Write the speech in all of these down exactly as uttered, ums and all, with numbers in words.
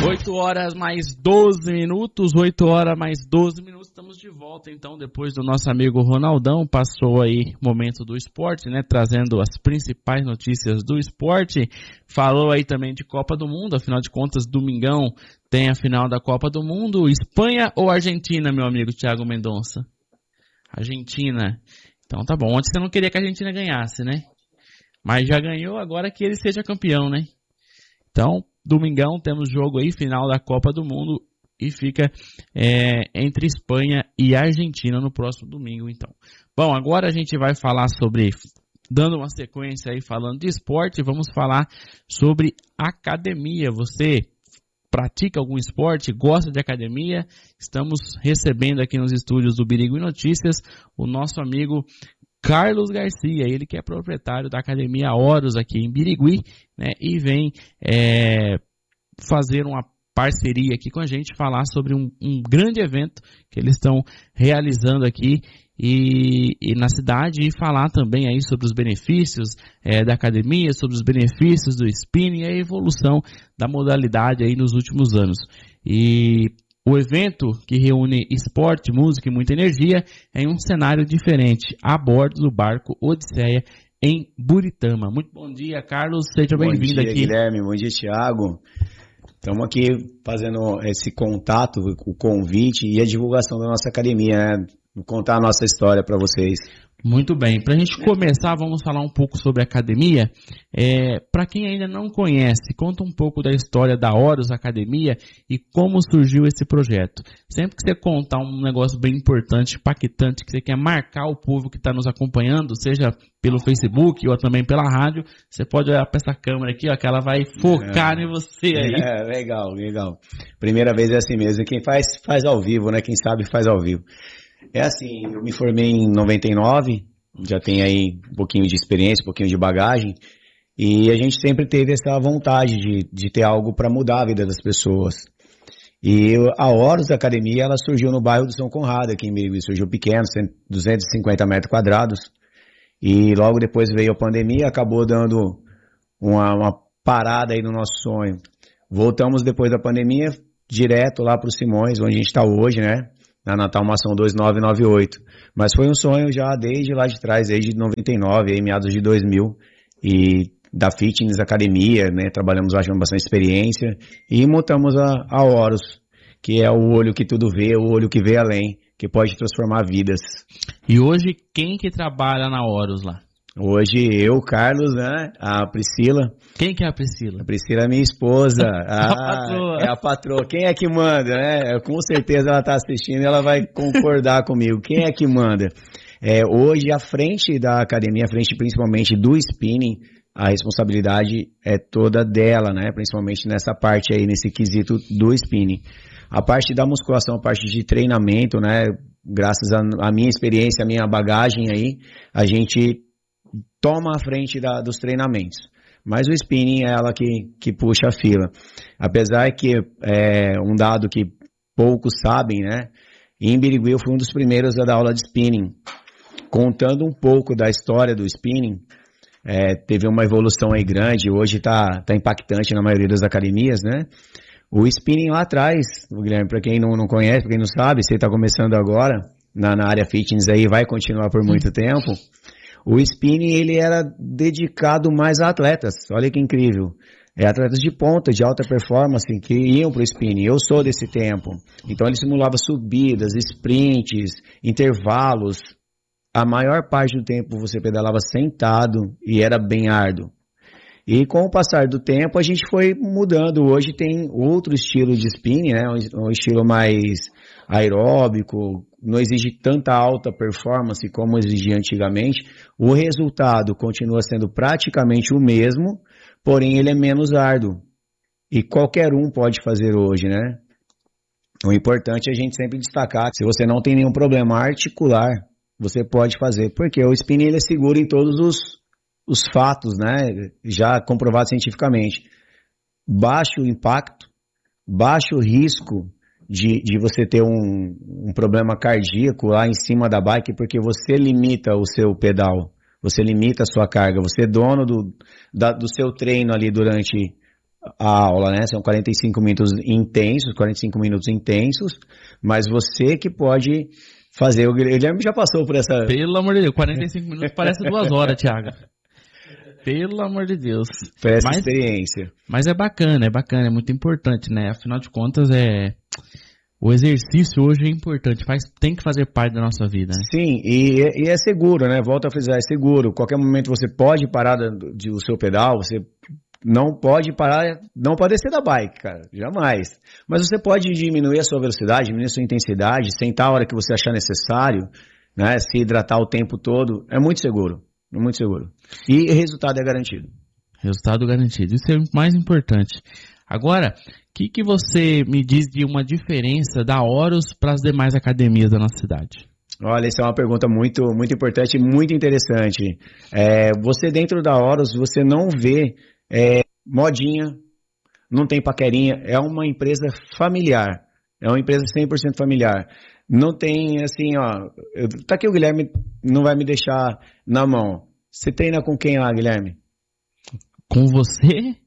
oito horas mais doze minutos, oito horas mais doze minutos, estamos de volta então, depois do nosso amigo Ronaldão, passou aí o momento do esporte, né, trazendo as principais notícias do esporte, falou aí também de Copa do Mundo, afinal de contas, domingão tem a final da Copa do Mundo, Espanha ou Argentina, meu amigo Thiago Mendonça? Argentina, então tá bom, ontem você não queria que a Argentina ganhasse, né, mas já ganhou, agora que ele seja campeão, né, então... Domingão temos jogo aí, final da Copa do Mundo e fica é, entre Espanha e Argentina no próximo domingo, então. Bom, agora a gente vai falar sobre, dando uma sequência aí falando de esporte, vamos falar sobre academia. Você pratica algum esporte, gosta de academia? Estamos recebendo aqui nos estúdios do Birigui Notícias o nosso amigo Carlos Garcia, ele que é proprietário da Academia Horus aqui em Birigui, né, e vem é, fazer uma parceria aqui com a gente, falar sobre um, um grande evento que eles estão realizando aqui e, e na cidade, e falar também aí sobre os benefícios é, da academia, sobre os benefícios do spinning e a evolução da modalidade aí nos últimos anos. E o evento, que reúne esporte, música e muita energia, é em um cenário diferente, a bordo do barco Odisseia, em Buritama. Muito bom dia, Carlos, seja bem-vindo aqui. Bom dia, Guilherme, bom dia, Thiago. Estamos aqui fazendo esse contato, o convite e a divulgação da nossa academia, né? Vou contar a nossa história para vocês. Muito bem, para a gente começar, vamos falar um pouco sobre a academia. É, para quem ainda não conhece, conta um pouco da história da Horus Academia e como surgiu esse projeto. Sempre que você contar um negócio bem importante, impactante, que você quer marcar o povo que está nos acompanhando, seja pelo Facebook ou também pela rádio, você pode olhar para essa câmera aqui, ó, que ela vai focar é, em você aí. É, legal, legal. Primeira vez é assim mesmo, quem faz, faz ao vivo, né? Quem sabe faz ao vivo. É assim, eu me formei em noventa e nove, já tenho aí um pouquinho de experiência, um pouquinho de bagagem, e a gente sempre teve essa vontade de, de ter algo para mudar a vida das pessoas. E a Horus Academia, ela surgiu no bairro do São Conrado, aqui em Birigui, surgiu pequeno, duzentos e cinquenta metros quadrados, e logo depois veio a pandemia, acabou dando uma, uma parada aí no nosso sonho. Voltamos depois da pandemia, direto lá para o Simões, onde a gente está hoje, né? Na Natal Mação dois nove nove oito, mas foi um sonho já desde lá de trás, desde noventa e nove, aí, meados de dois mil, e da Fitness Academia, né, trabalhamos lá com bastante experiência, e montamos a, a Horus, que é o olho que tudo vê, o olho que vê além, que pode transformar vidas. E hoje, quem que trabalha na Horus lá? Hoje eu, Carlos, né, a Priscila. Quem que é a Priscila? A Priscila é minha esposa. a ah, patroa. É a patroa. Quem é que manda, né? Com certeza ela está assistindo e ela vai concordar comigo. Quem é que manda? É, hoje, à frente da academia, à frente principalmente do spinning, a responsabilidade é toda dela, né? Principalmente nessa parte aí, nesse quesito do spinning. A parte da musculação, a parte de treinamento, né? Graças à minha experiência, à minha bagagem aí, a gente toma a frente da, dos treinamentos. Mas o spinning é ela que, que puxa a fila. Apesar que é um dado que poucos sabem, né? Em Birigui eu fui um dos primeiros a dar aula de spinning. Contando um pouco da história do spinning, é, teve uma evolução aí grande, hoje está tá impactante na maioria das academias, né? O spinning lá atrás, Guilherme, para quem não, não conhece, para quem não sabe, você está começando agora na, na área fitness aí, vai continuar por muito tempo. O spinning, ele era dedicado mais a atletas, olha que incrível. É, atletas de ponta, de alta performance, que iam para o spinning. Eu sou desse tempo. Então ele simulava subidas, sprints, intervalos. A maior parte do tempo você pedalava sentado e era bem árduo. E com o passar do tempo a gente foi mudando. Hoje tem outro estilo de spinning, né? Um estilo mais aeróbico, não exige tanta alta performance como exigia antigamente. O resultado continua sendo praticamente o mesmo, porém ele é menos árduo. E qualquer um pode fazer hoje, né? O importante é a gente sempre destacar que se você não tem nenhum problema articular, você pode fazer, porque o spinning ele é seguro em todos os, os fatos, né? Já comprovado cientificamente. Baixo impacto, baixo risco de, de você ter um, um problema cardíaco lá em cima da bike, porque você limita o seu pedal, você limita a sua carga, você é dono do, da, do seu treino ali durante a aula, né? São quarenta e cinco minutos intensos, quarenta e cinco minutos intensos, mas você que pode fazer. O Guilherme já passou por essa... Pelo amor de Deus, quarenta e cinco minutos parece duas horas, Thiago. Pelo amor de Deus. Foi essa mas, experiência. Mas é bacana, é bacana, é muito importante, né? Afinal de contas, é... o exercício hoje é importante, faz, tem que fazer parte da nossa vida, né? Sim, e, e é seguro, né? Volto a frisar, é seguro. Qualquer momento você pode parar do, de, o seu pedal, você não pode parar, não pode descer da bike, cara, jamais. Mas você pode diminuir a sua velocidade, diminuir a sua intensidade, sentar a hora que você achar necessário, né? Se hidratar o tempo todo, é muito seguro, é muito seguro. E resultado é garantido. Resultado garantido, isso é o mais importante. Agora, o que, que você me diz de uma diferença da Horus para as demais academias da nossa cidade? Olha, essa é uma pergunta muito, muito importante e muito interessante. É, você dentro da Horus, você não vê é, modinha, não tem paquerinha, é uma empresa familiar, é uma empresa cem por cento familiar. Não tem assim, ó, eu, tá aqui o Guilherme, não vai me deixar na mão. Você treina com quem lá, Guilherme? Com você?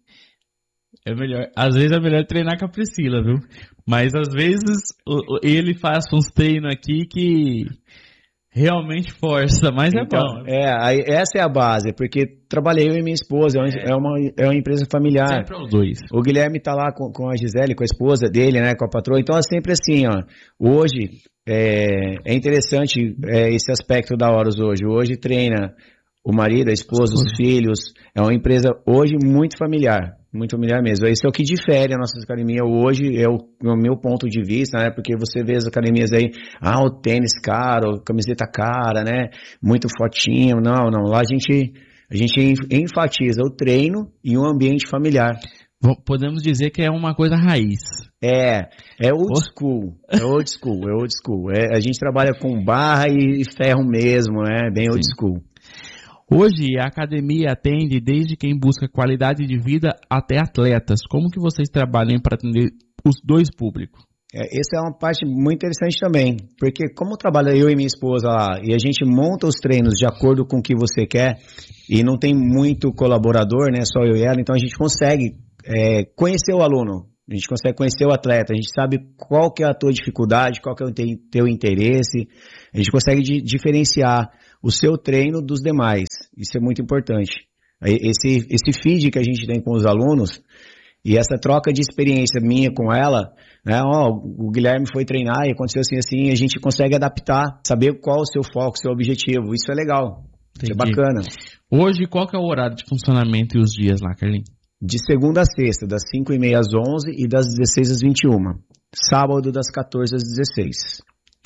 É melhor, às vezes é melhor treinar com a Priscila, viu? Mas às vezes ele faz uns treinos aqui que realmente força, mas então, é bom. É, aí, essa é a base, porque trabalhei eu e minha esposa, é, é, uma, é uma empresa familiar. Sempre os dois. O Guilherme tá lá com, com a Gisele, com a esposa dele, né, com a patroa, então é sempre assim, ó. Hoje, é, é interessante é, esse aspecto da Horus hoje. Hoje treina o marido, a esposa, os filhos, é uma empresa hoje muito familiar. Muito familiar mesmo. Isso é o que difere a nossa academia hoje, é o, é o meu ponto de vista, né? Porque você vê as academias aí, ah, o tênis caro, camiseta cara, né? Muito fotinho. Não, não. Lá a gente, a gente enfatiza o treino e um ambiente familiar. Podemos dizer que é uma coisa raiz. É, é old school. É old school, é old school. É, a gente trabalha com barra e ferro mesmo, né? Bem old school. Hoje, a academia atende desde quem busca qualidade de vida até atletas. Como que vocês trabalham para atender os dois públicos? É, essa é uma parte muito interessante também, porque como trabalha eu e minha esposa lá, e a gente monta os treinos de acordo com o que você quer, e não tem muito colaborador, né, só eu e ela, então a gente consegue é, conhecer o aluno, a gente consegue conhecer o atleta, a gente sabe qual que é a tua dificuldade, qual que é o teu interesse, a gente consegue di- diferenciar o seu treino dos demais. Isso é muito importante. Esse, esse feed que a gente tem com os alunos e essa troca de experiência minha com ela, né? Ó, o Guilherme foi treinar e aconteceu assim, assim, a gente consegue adaptar, saber qual é o seu foco, o seu objetivo. Isso é legal. Isso é bacana. Hoje, qual que é o horário de funcionamento e os dias lá, Carlinhos? De segunda a sexta, das cinco e meia às onze e das dezesseis às vinte e uma. Sábado, das quatorze às dezesseis.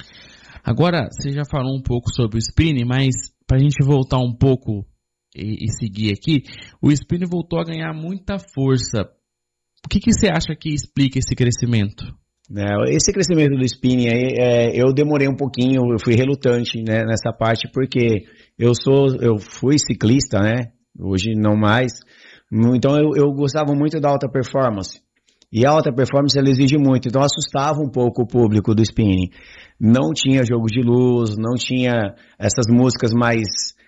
Agora, você já falou um pouco sobre o spinning, mas para a gente voltar um pouco e, e seguir aqui, o spinning voltou a ganhar muita força. O que, que você acha que explica esse crescimento? É, esse crescimento do spinning aí, é, eu demorei um pouquinho, eu fui relutante, né, nessa parte, porque eu sou, eu fui ciclista, né, hoje não mais, então eu, eu gostava muito da alta performance. E a alta performance ela exige muito, então assustava um pouco o público do spinning. Não tinha jogo de luz, não tinha essas músicas mais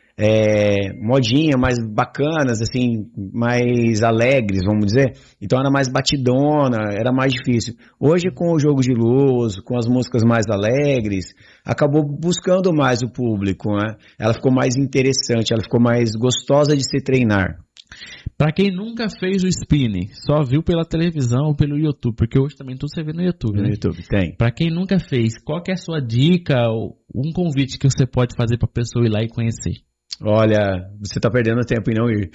é, modinha, mais bacanas, assim, mais alegres, vamos dizer. Então era mais batidona, era mais difícil. Hoje com o jogo de luz, com as músicas mais alegres, acabou buscando mais o público, né? Ela ficou mais interessante, ela ficou mais gostosa de se treinar. Para quem nunca fez o spinning, só viu pela televisão ou pelo YouTube, porque hoje também tudo você vê no YouTube, No né? YouTube, tem. Para quem nunca fez, qual que é a sua dica ou um convite que você pode fazer para a pessoa ir lá e conhecer? Olha, você tá perdendo tempo em não ir.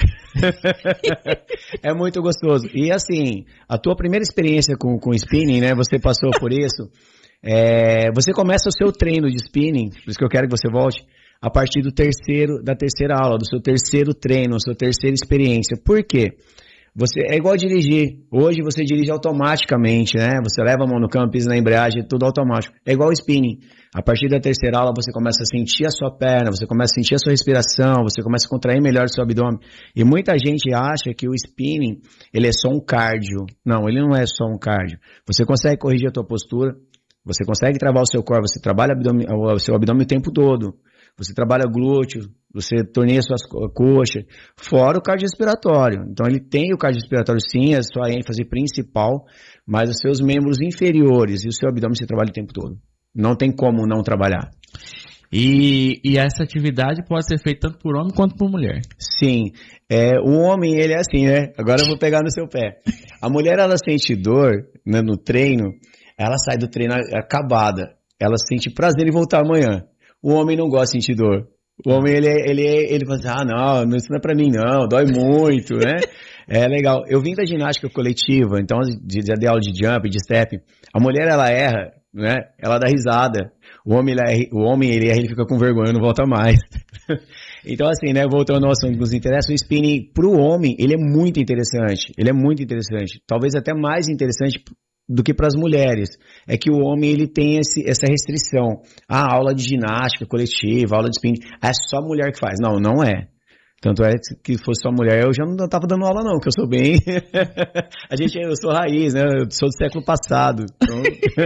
É muito gostoso. E assim, a tua primeira experiência com, com spinning, né? Você passou por isso. É, você começa o seu treino de spinning, por isso que eu quero que você volte, a partir do terceiro, da terceira aula, do seu terceiro treino, da sua terceira experiência. Por quê? Você, é igual dirigir. Hoje você dirige automaticamente, né? Você leva a mão no câmbio, pisa na embreagem, é tudo automático. É igual o spinning. A partir da terceira aula você começa a sentir a sua perna, você começa a sentir a sua respiração, você começa a contrair melhor o seu abdômen. E muita gente acha que o spinning, ele é só um cardio. Não, ele não é só um cardio. Você consegue corrigir a tua postura, você consegue travar o seu core, você trabalha abdômen, o seu abdômen o tempo todo. Você trabalha glúteo, você torneia suas co- coxas, fora o cardiorrespiratório. Então ele tem o cardiorrespiratório sim, a sua ênfase principal, mas os seus membros inferiores e o seu abdômen você trabalha o tempo todo. Não tem como não trabalhar. E, e essa atividade pode ser feita tanto por homem quanto por mulher. Sim, é, o homem ele é assim, né? Agora eu vou pegar no seu pé. A mulher ela sente dor, né, no treino, ela sai do treino acabada, ela sente prazer em voltar amanhã. O homem não gosta de sentir dor. O homem ele ele ele fala assim, ah não, isso não é pra mim não, dói muito, né? É legal. Eu vim da ginástica coletiva, então de, de aula de jump, de step. A mulher ela erra, né? Ela dá risada. O homem, ele, erra- o homem, ele, erra, ele fica com vergonha, não volta mais. Então, assim, né, voltando ao assunto que nos interessa, o spinning pro homem, ele é muito interessante. Ele é muito interessante. Talvez até mais interessante do que para as mulheres. É que o homem, ele tem esse, essa restrição. Ah, aula de ginástica coletiva, aula de spinning, é só mulher que faz. Não, não é. Tanto é que fosse só mulher, eu já não tava dando aula não, porque eu sou bem... A gente, eu sou raiz, né? Eu sou do século passado. Então...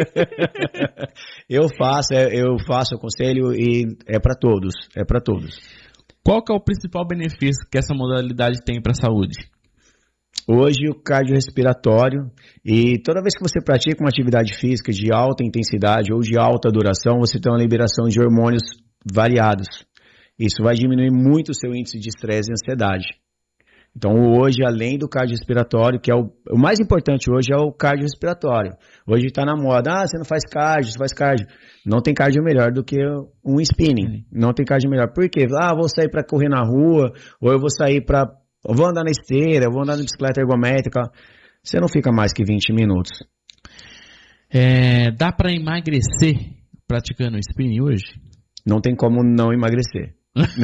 eu faço, é, eu faço, aconselho e é para todos, é para todos. Qual que é o principal benefício que essa modalidade tem para a saúde? Hoje o cardiorrespiratório, e toda vez que você pratica uma atividade física de alta intensidade ou de alta duração, você tem uma liberação de hormônios variados. Isso vai diminuir muito o seu índice de estresse e ansiedade. Então hoje, além do cardiorrespiratório, que é o, o mais importante hoje é o cardiorrespiratório. Hoje está na moda, ah, você não faz cardio, você faz cardio. Não tem cardio melhor do que um spinning. Não tem cardio melhor. Por quê? Ah, vou sair para correr na rua, ou eu vou sair para... Eu vou andar na esteira, eu vou andar na bicicleta ergométrica. Você não fica mais que vinte minutos. É, dá para emagrecer praticando spinning hoje? Não tem como não emagrecer.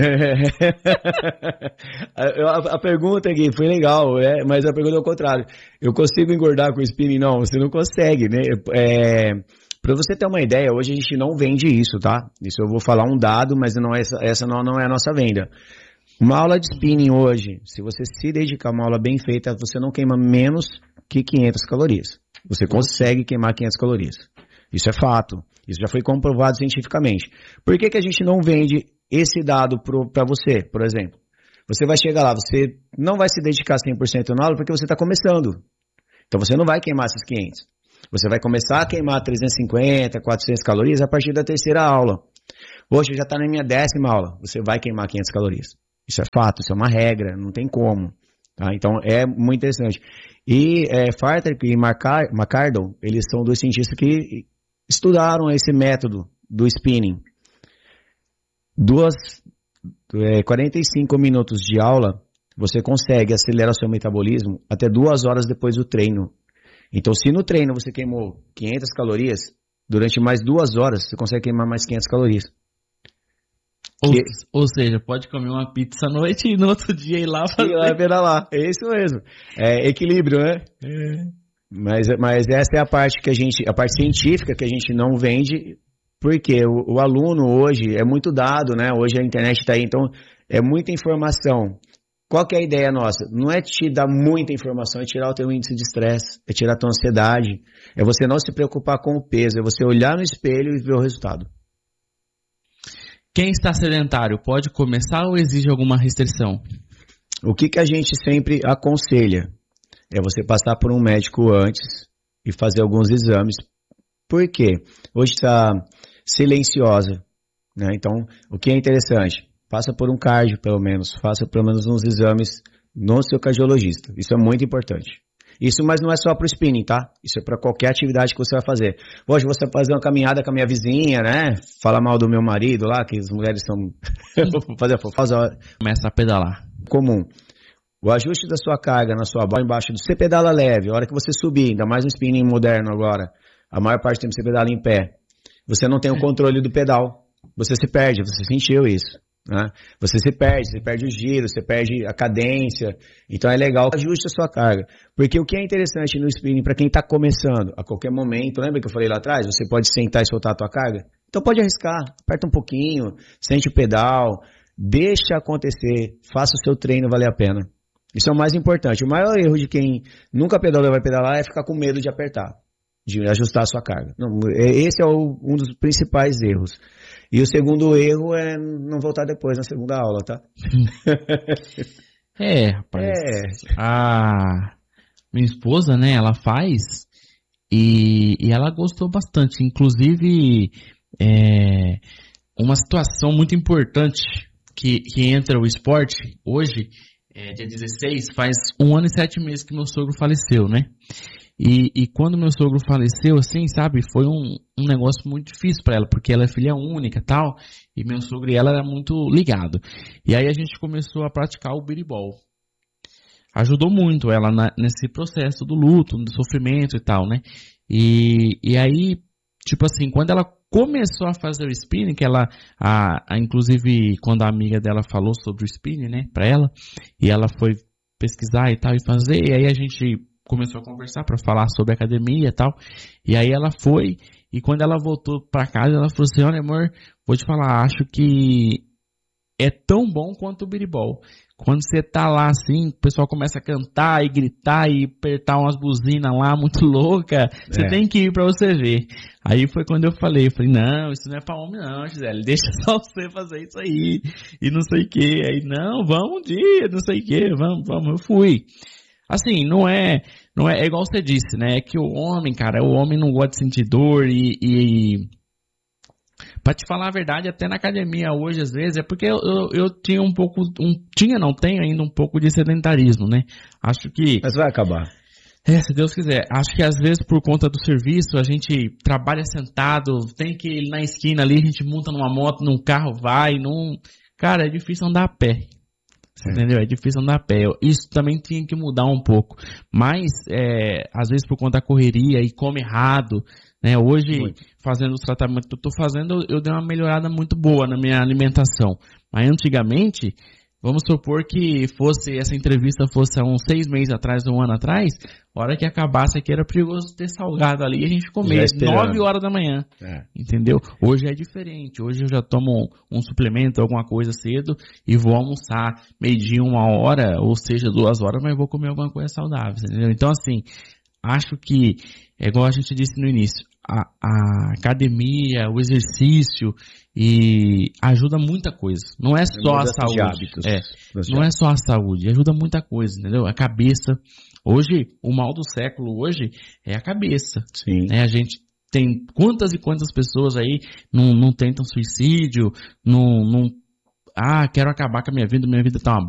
a, a pergunta aqui foi legal, é, mas a pergunta é o contrário. Eu consigo engordar com o spinning? Não, você não consegue, né? É, para você ter uma ideia, hoje a gente não vende isso, tá? Isso eu vou falar um dado, mas não é essa, essa não, não é a nossa venda. Uma aula de spinning hoje, se você se dedicar a uma aula bem feita, você não queima menos que quinhentas calorias. Você consegue queimar quinhentas calorias. Isso é fato. Isso já foi comprovado cientificamente. Por que que a gente não vende esse dado para você, por exemplo? Você vai chegar lá, você não vai se dedicar cem por cento na aula porque você está começando. Então você não vai queimar esses quinhentos. Você vai começar a queimar trezentas e cinquenta, quatrocentas calorias a partir da terceira aula. Poxa, já está na minha décima aula. Você vai queimar quinhentas calorias. Isso é fato, isso é uma regra, não tem como. Tá? Então é muito interessante. E é, Farter e McCardle, eles são dois cientistas que estudaram esse método do spinning. Duas, é, quarenta e cinco minutos de aula, você consegue acelerar o seu metabolismo até duas horas depois do treino. Então, se no treino você queimou quinhentas calorias, durante mais duas horas você consegue queimar mais quinhentas calorias. Ou, Que... ou seja, pode comer uma pizza à noite e no outro dia ir lá fazer. E lá pedalar. É isso mesmo. É equilíbrio, né? É. Mas, mas essa é a parte que a gente, a parte científica que a gente não vende, porque o, o aluno hoje é muito dado, né? Hoje a internet está aí, então é muita informação. Qual que é a ideia nossa? Não é te dar muita informação, é tirar o teu índice de estresse, é tirar a tua ansiedade, é você não se preocupar com o peso, é você olhar no espelho e ver o resultado. Quem está sedentário pode começar ou exige alguma restrição? O que, que a gente sempre aconselha é você passar por um médico antes e fazer alguns exames. Por quê? Hoje está silenciosa, né? Então, o que é interessante? Passa por um cardio, pelo menos. Faça pelo menos uns exames no seu cardiologista. Isso é muito importante. Isso, mas não é só para o spinning, tá? Isso é para qualquer atividade que você vai fazer. Hoje você vai fazer uma caminhada com a minha vizinha, né? Fala mal do meu marido lá, que as mulheres são... fazer a fofosa. Começa a pedalar. Comum. O ajuste da sua carga na sua bola embaixo do... Você pedala leve. A hora que você subir, ainda mais no spinning moderno agora, a maior parte do tempo você pedala em pé. Você não tem o controle do pedal. Você se perde, você sentiu isso. Né? Você se perde, você perde o giro, você perde a cadência. Então é legal, ajuste a sua carga. Porque o que é interessante no spinning para quem está começando, a qualquer momento, lembra que eu falei lá atrás? Você pode sentar e soltar a tua carga? Então pode arriscar, aperta um pouquinho, sente o pedal, deixa acontecer, faça o seu treino valer a pena. Isso é o mais importante. O maior erro de quem nunca pedalou e vai pedalar é ficar com medo de apertar. de ajustar a sua carga. Não, esse é o, um dos principais erros. E o segundo erro é não voltar depois na segunda aula, tá? É, rapaz. É. A minha esposa, né, ela faz e, e ela gostou bastante. Inclusive, é, uma situação muito importante que, que entra o esporte hoje, é, dia dezesseis, faz um ano e sete meses que meu sogro faleceu, né? E, e quando meu sogro faleceu, assim, sabe, foi um, um negócio muito difícil para ela, porque ela é filha única e tal, e meu sogro e ela era muito ligado. E aí a gente começou a praticar o biribol. Ajudou muito ela na, nesse processo do luto, do sofrimento e tal, né? E, e aí, tipo assim, quando ela começou a fazer o spinning, que ela, a, a, inclusive, quando a amiga dela falou sobre o spinning, né, pra ela, e ela foi pesquisar e tal, e fazer, e aí a gente começou a conversar para falar sobre a academia e tal, e aí ela foi, e quando ela voltou para casa, ela falou assim, olha amor, vou te falar, acho que é tão bom quanto o biribol. Quando você tá lá assim, o pessoal começa a cantar e gritar e apertar umas buzinas lá, muito louca, você É. tem que ir pra você ver. Aí foi quando eu falei, eu falei, não, isso não é pra homem não, Gisele, deixa só você fazer isso aí, e não sei o que. Aí, não, vamos um dia, não sei o que, vamos, vamos, eu fui. Assim, não é, não é, é igual você disse, né, é que o homem, cara, o homem não gosta de sentir dor e, e pra te falar a verdade, até na academia hoje, às vezes, é porque eu, eu, eu tinha um pouco, um, tinha, não tenho ainda um pouco de sedentarismo, né? Acho que... Mas vai acabar. É, se Deus quiser. Acho que às vezes por conta do serviço, a gente trabalha sentado, tem que ir na esquina ali, a gente monta numa moto, num carro, vai, num... Cara, é difícil andar a pé. É. Entendeu? É difícil andar a pé. Isso também tinha que mudar um pouco. Mas, é, às vezes por conta da correria e come errado, né? Hoje, Muito. fazendo os tratamentos que eu tô fazendo, eu dei uma melhorada muito boa na minha alimentação. Mas antigamente, vamos supor que fosse, essa entrevista fosse há uns seis meses atrás, um ano atrás, a hora que acabasse aqui era perigoso ter salgado ali e a gente comer nove horas da manhã. É. Entendeu? Hoje é diferente. Hoje eu já tomo um, um suplemento, alguma coisa cedo e vou almoçar meio-dia, uma hora, ou seja, duas horas, mas vou comer alguma coisa saudável. Entendeu? Então, assim, acho que, é igual a gente disse no início, a, a academia, o exercício e ajuda muita coisa. Não é só a saúde. De hábitos. É, não é só a saúde, ajuda muita coisa, entendeu? A cabeça. Hoje, o mal do século hoje é a cabeça. Sim. Né? A gente tem quantas e quantas pessoas aí não, não tentam suicídio, não, não, ah, quero acabar com a minha vida, minha vida tá uma